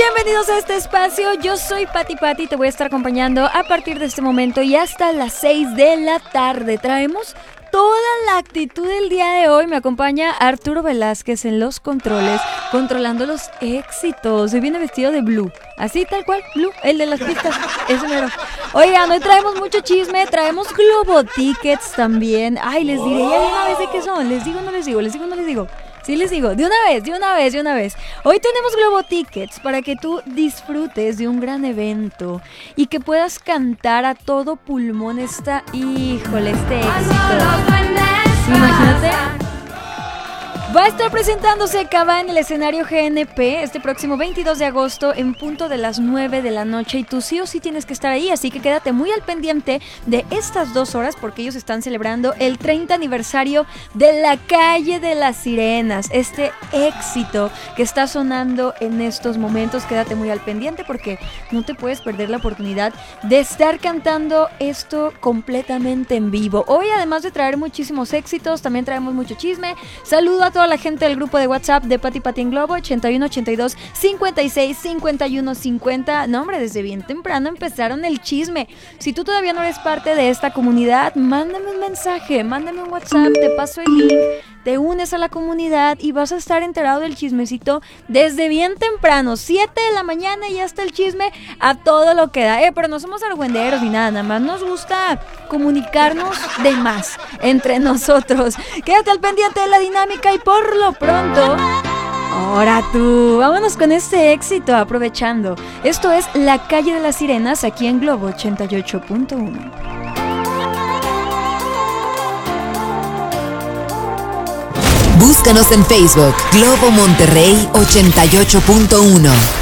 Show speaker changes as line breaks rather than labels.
Bienvenidos a este espacio, yo soy Pati, te voy a estar acompañando a partir de este momento y hasta las 6 de la tarde. Traemos toda la actitud del día de hoy. Me acompaña Arturo Velázquez en los controles, controlando los éxitos. Hoy viene vestido de Blue, así tal cual, Blue, el de las pistas, ese mero. Oigan, hoy traemos mucho chisme, traemos Globo Tickets también. Ay, les diré ya de una vez de qué son, les digo, no les digo. Sí, les digo, de una vez. Hoy tenemos Globo Tickets para que tú disfrutes de un gran evento y que puedas cantar a todo pulmón este éxito. Imagínate. Va a estar presentándose Cava en el escenario GNP este próximo 22 de agosto en punto de las 9 de la noche y tú sí o sí tienes que estar ahí, así que quédate muy al pendiente de estas 2 horas porque ellos están celebrando el 30 aniversario de La Calle de las Sirenas, este éxito que está sonando en estos momentos. Quédate muy al pendiente porque no te puedes perder la oportunidad de estar cantando esto completamente en vivo. Hoy, además de traer muchísimos éxitos, también traemos mucho chisme. Saludo a toda la gente del grupo de WhatsApp de Pati en Globo, 81 82 56 51 50. No, hombre, desde bien temprano empezaron el chisme. Si tú todavía no eres parte de esta comunidad, mándame un mensaje, mándame un WhatsApp, te paso el link, te unes a la comunidad y vas a estar enterado del chismecito desde bien temprano, 7 de la mañana y ya está el chisme a todo lo que da. Pero no somos argüenderos ni nada más nos gusta comunicarnos de más entre nosotros. Quédate al pendiente de la dinámica y por lo pronto, ahora tú, vámonos con este éxito aprovechando. Esto es La Calle de las Sirenas aquí en Globo 88.1.
Búscanos en Facebook, Globo Monterrey 88.1.